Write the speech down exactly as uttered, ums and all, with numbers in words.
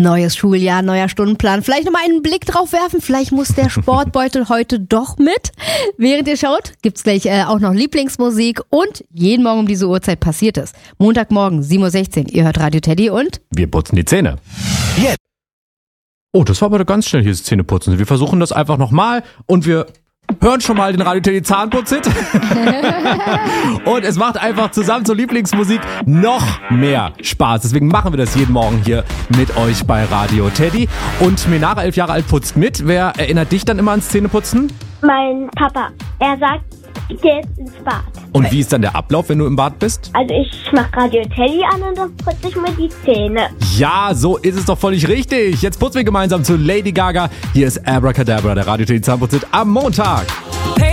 Neues Schuljahr, neuer Stundenplan. Vielleicht nochmal einen Blick drauf werfen. Vielleicht muss der Sportbeutel heute doch mit. Während ihr schaut, gibt's gleich äh, auch noch Lieblingsmusik und jeden Morgen um diese Uhrzeit passiert es. Montagmorgen, sieben Uhr sechzehn. Ihr hört Radio Teddy und wir putzen die Zähne. Jetzt. Oh, das war aber ganz schnell hier das Zähneputzen. Wir versuchen das einfach nochmal und wir hören schon mal den Radio Teddy Zahnputz-Hit. Und es macht einfach zusammen zur Lieblingsmusik noch mehr Spaß. Deswegen machen wir das jeden Morgen hier mit euch bei Radio Teddy. Und Menara, elf Jahre alt, putzt mit. Wer erinnert dich dann immer ans Zähneputzen? Mein Papa. Er sagt, ich gehe jetzt ins Bad. Und wie ist dann der Ablauf, wenn du im Bad bist? Also ich mache Radio Teddy an und dann putze ich mir die Zähne. Ja, so ist es doch völlig richtig. Jetzt putzen wir gemeinsam zu Lady Gaga. Hier ist Abracadabra, der Radio Teddy Zahnputz-Hit am Montag. Hey.